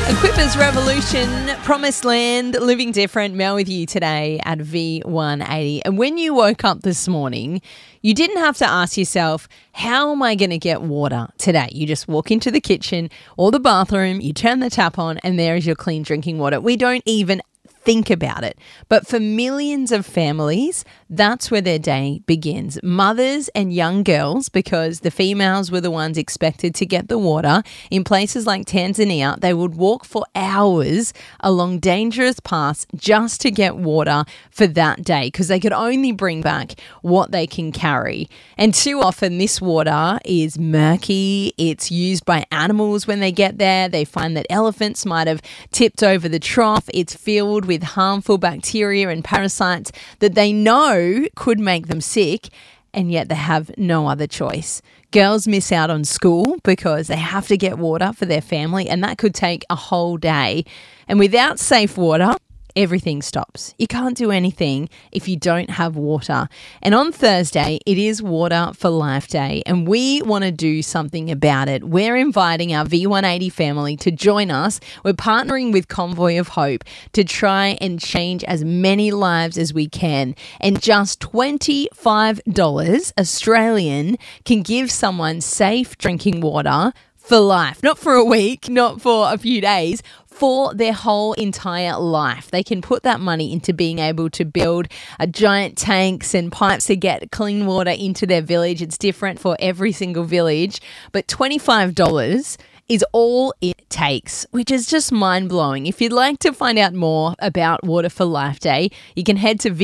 Equippers Revolution, Promised Land, Living Different. Mel with you today at V180. And when you woke up this morning, you didn't have to ask yourself, how am I going to get water today? You just walk into the kitchen or the bathroom, you turn the tap on, and there is your clean drinking water. We don't even think about it. But for millions of families, that's where their day begins. Mothers and young girls, because the females were the ones expected to get the water. In places like Tanzania, they would walk for hours along dangerous paths just to get water for that day because they could only bring back what they can carry. And too often this water is murky. It's used by animals when they get there. They find that elephants might have tipped over the trough. It's filled with harmful bacteria and parasites that they know could make them sick, and yet they have no other choice. Girls miss out on school because they have to get water for their family, and that could take a whole day. And without safe water, everything stops. You can't do anything if you don't have water. And on Thursday, it is Water for Life Day, and we want to do something about it. We're inviting our V180 family to join us. We're partnering with Convoy of Hope to try and change as many lives as we can. And just $25 Australian can give someone safe drinking water for life. Not for a week, not for a few days, for their whole entire life. They can put that money into being able to build giant tanks and pipes to get clean water into their village. It's different for every single village, but $25 is all it takes, which is just mind-blowing. If you'd like to find out more about Water for Life Day, you can head to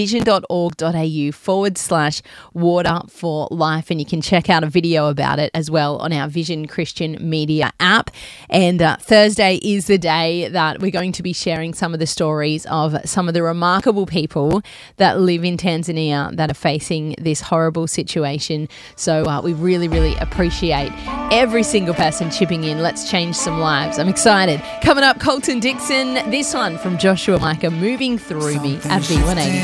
vision.org.au/Water for Life, and you can check out a video about it as well on our Vision Christian Media app. And Thursday is the day that we're going to be sharing some of the stories of some of the remarkable people that live in Tanzania that are facing this horrible situation. So we really, really appreciate every single person chipping in. Let's change some lives. I'm excited. Coming up, Colton Dixon, this one from Joshua Micah, Moving Through Me at V180.